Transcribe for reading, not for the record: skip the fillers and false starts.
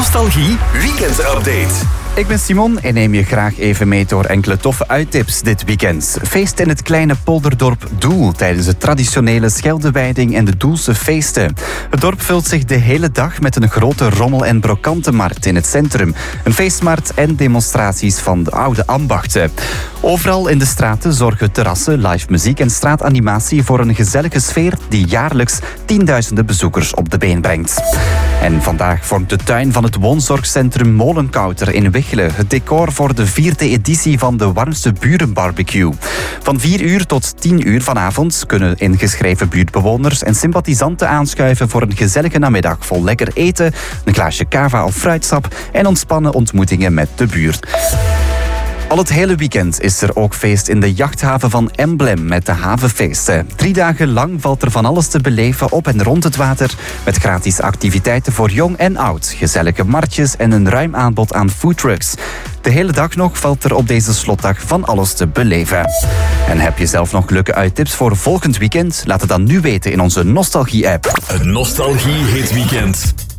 Nostalgie Weekend Update. Ik ben Simon en neem je graag even mee door enkele toffe uittips dit weekend. Feest in het kleine polderdorp Doel tijdens de traditionele Scheldewijding en de Doelse feesten. Het dorp vult zich de hele dag met een grote rommel- en brokantenmarkt in het centrum. Een feestmarkt en demonstraties van de oude ambachten. Overal in de straten zorgen terrassen, live muziek en straatanimatie voor een gezellige sfeer die jaarlijks tienduizenden bezoekers op de been brengt. En vandaag vormt de tuin van het woonzorgcentrum Molenkouter in Wichelen het decor voor de 4e editie van de Warmste Burenbarbecue. Van 4 uur tot 10 uur vanavond kunnen ingeschreven buurtbewoners en sympathisanten aanschuiven voor een gezellige namiddag vol lekker eten, een glaasje cava of fruitsap en ontspannen ontmoetingen met de buurt. Al het hele weekend is er ook feest in de jachthaven van Emblem met de havenfeesten. 3 dagen lang valt er van alles te beleven op en rond het water, met gratis activiteiten voor jong en oud, gezellige marktjes en een ruim aanbod aan foodtrucks. De hele dag nog valt er op deze slotdag van alles te beleven. En heb je zelf nog leuke uittips voor volgend weekend? Laat het dan nu weten in onze Nostalgie-app. Het Nostalgie Hit Weekend.